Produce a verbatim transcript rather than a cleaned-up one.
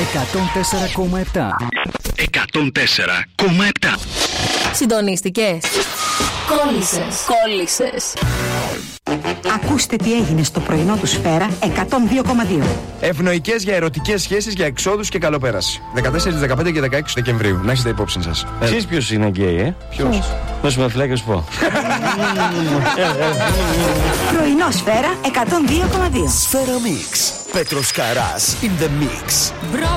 εκατόν τέσσερα κόμμα επτά. εκατόν τέσσερα κόμμα επτά. Συντονίστηκες? Κόλλησες. Κόλλησες. Ακούστε τι έγινε στο πρωινό του Σφαίρα εκατόν δύο κόμμα δύο. Ευνοϊκές για ερωτικές σχέσεις, για εξόδους και καλοπέραση. δεκατέσσερα, δεκαπέντε και δεκαέξι Δεκεμβρίου. Να έχετε υπόψη σας. Ξέρεις ποιος είναι γκέι, ε? Ποιος? Να σου με φλέγα σου πω. Πρωινό Σφαίρα εκατόν δύο κόμμα δύο. Σφαίρα Mix. Πέτρος Καράς in the mix. Μπράβο.